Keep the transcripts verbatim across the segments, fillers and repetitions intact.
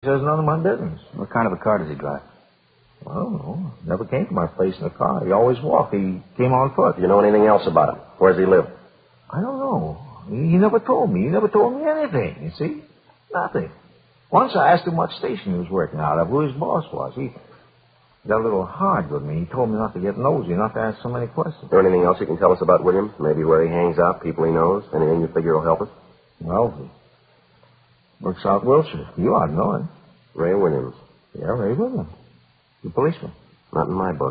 says none of my business. What kind of a car does he drive? I don't know. Never came to my place in a car. He always walked. He came on foot. Do you know anything else about him? Where does he live? I don't know. He, he never told me. He never told me anything, you see? Nothing. Once I asked him what station he was working out of, who his boss was. He got a little hard with me. He told me not to get nosy, not to ask so many questions. Is there anything else you can tell us about Williams? Maybe where he hangs out, people he knows? Anything you figure will help us? Well, he works out Wilshire. You ought to know him. Ray Williams. Yeah, Ray Williams. The policeman. Not in my book.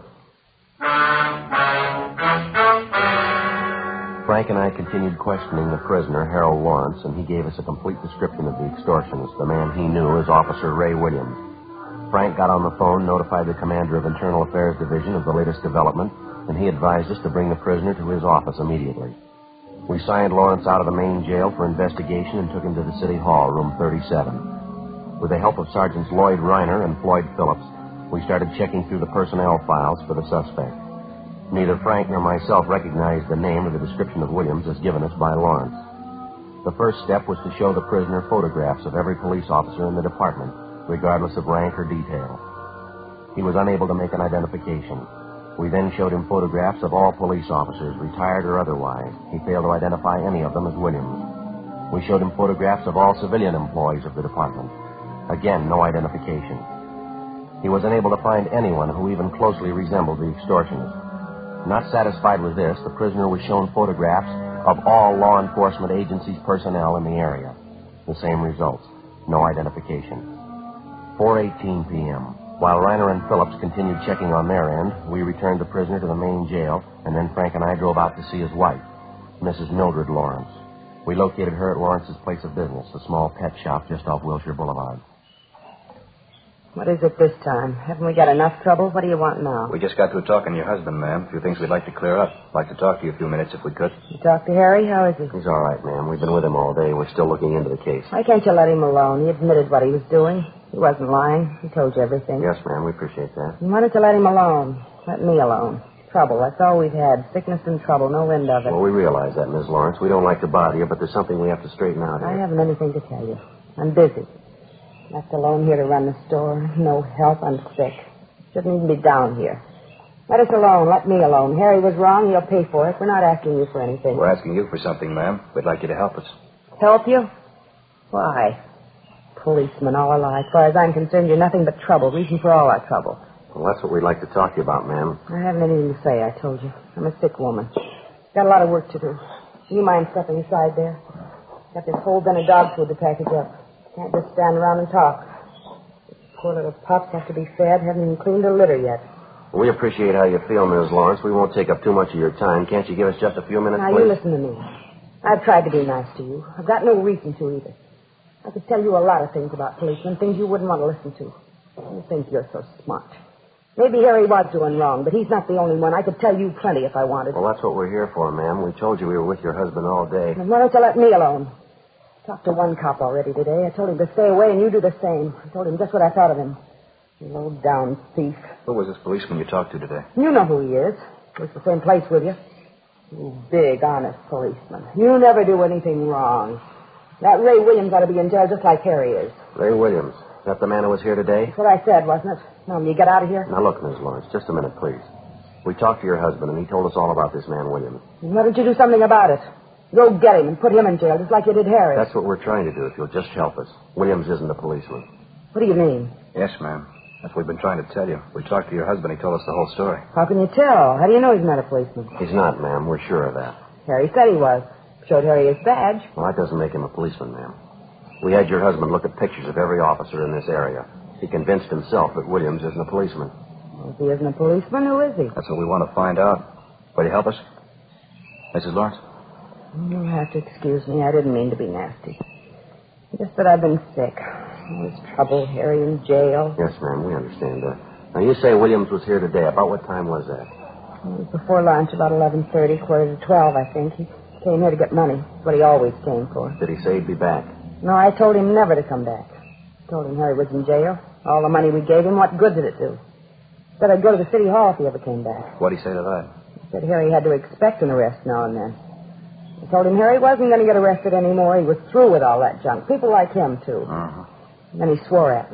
Frank and I continued questioning the prisoner, Harold Lawrence, and he gave us a complete description of the extortionist, the man he knew as Officer Ray Williams. Frank got on the phone, notified the commander of Internal Affairs Division of the latest development, and he advised us to bring the prisoner to his office immediately. We signed Lawrence out of the main jail for investigation and took him to the City Hall, room thirty-seven. With the help of Sergeants Lloyd Reiner and Floyd Phillips, we started checking through the personnel files for the suspect. Neither Frank nor myself recognized the name or the description of Williams as given us by Lawrence. The first step was to show the prisoner photographs of every police officer in the department, regardless of rank or detail. He was unable to make an identification. We then showed him photographs of all police officers, retired or otherwise. He failed to identify any of them as Williams. We showed him photographs of all civilian employees of the department. Again, no identification. He was unable to find anyone who even closely resembled the extortionist. Not satisfied with this, the prisoner was shown photographs of all law enforcement agencies' personnel in the area. The same results. No identification. four eighteen p.m. While Reiner and Phillips continued checking on their end, we returned the prisoner to the main jail, and then Frank and I drove out to see his wife, Missus Mildred Lawrence. We located her at Lawrence's place of business, a small pet shop just off Wilshire Boulevard. What is it this time? Haven't we got enough trouble? What do you want now? We just got through talking to your husband, ma'am. A few things we'd like to clear up. I'd like to talk to you a few minutes if we could. You talked to Harry? How is he? He's all right, ma'am. We've been with him all day. We're still looking into the case. Why can't you let him alone? He admitted what he was doing. He wasn't lying. He told you everything. Yes, ma'am. We appreciate that. And why don't you let him alone? Let me alone. Trouble. That's all we've had. Sickness and trouble. No end of it. Well, we realize that, Miss Lawrence. We don't like to bother you, but there's something we have to straighten out here. I haven't anything to tell you. I'm busy. Left alone here to run the store. No help. I'm sick. Shouldn't even be down here. Let us alone. Let me alone. Harry was wrong. He'll pay for it. We're not asking you for anything. We're asking you for something, ma'am. We'd like you to help us. Help you? Why? Policeman all our lives. As far as I'm concerned, you're nothing but trouble. Reason for all our trouble. Well, that's what we'd like to talk to you about, ma'am. I haven't anything to say, I told you. I'm a sick woman. Got a lot of work to do. Do you mind stepping aside there? Got this whole bin of dog food to package up. Can't just stand around and talk. Poor little pups have to be fed. Haven't even cleaned a litter yet. We appreciate how you feel, Miss Lawrence. We won't take up too much of your time. Can't you give us just a few minutes, now, please? you listen to me. I've tried to be nice to you. I've got no reason to either. I could tell you a lot of things about policemen, things you wouldn't want to listen to. You think you're so smart. Maybe Harry was doing wrong, but he's not the only one. I could tell you plenty if I wanted. Well, that's what we're here for, ma'am. We told you we were with your husband all day. Then why don't you let me alone? Talked to one cop already today. I told him to stay away, and you do the same. I told him just what I thought of him. Low-down thief. Who was this policeman you talked to today? You know who he is. Works the same place with you. You big, honest policeman. You never do anything wrong. That Ray Williams ought to be in jail just like Harry is. Ray Williams. Is that the man who was here today? That's what I said, wasn't it? Now, will you get out of here? Now, look, Miss Lawrence, just a minute, please. We talked to your husband, and he told us all about this man, Williams. And why don't you do something about it? Go get him and put him in jail, just like you did Harry. That's what we're trying to do, if you'll just help us. Williams isn't a policeman. What do you mean? Yes, ma'am. That's what we've been trying to tell you. We talked to your husband. He told us the whole story. How can you tell? How do you know he's not a policeman? He's not, ma'am. We're sure of that. Harry said he was. Showed Harry his badge. Well, that doesn't make him a policeman, ma'am. We had your husband look at pictures of every officer in this area. He convinced himself that Williams isn't a policeman. Well, if he isn't a policeman, who is he? That's what we want to find out. Will you help us? Missus Lawrence? You'll have to excuse me. I didn't mean to be nasty. Just that I've been sick. All this trouble, Harry in jail. Yes, ma'am, we understand that. Now, you say Williams was here today. About what time was that? It was before lunch, about eleven thirty, quarter to twelve, I think. He came here to get money. That's what he always came for. Did he say he'd be back? No, I told him never to come back. I told him Harry was in jail. All the money we gave him, what good did it do? Said I'd go to the city hall if he ever came back. What'd he say to that? He said Harry had to expect an arrest now and then. I told him Harry wasn't going to get arrested anymore. He was through with all that junk. People like him, too. Uh-huh. And then he swore at me.